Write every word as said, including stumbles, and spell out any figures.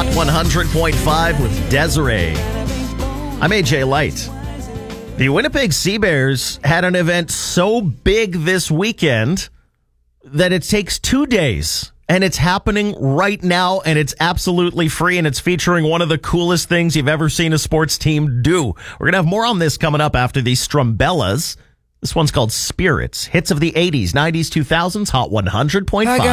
Hot one hundred point five with Desiree. I'm A J Light. The Winnipeg Sea Bears had an event so big this weekend that it takes two days. And it's happening right now, and it's absolutely free, and it's featuring one of the coolest things you've ever seen a sports team do. We're going to have more on this coming up after these Strumbellas. This one's called Spirits. Hits of the eighties, nineties, two thousands, Hot one hundred point five.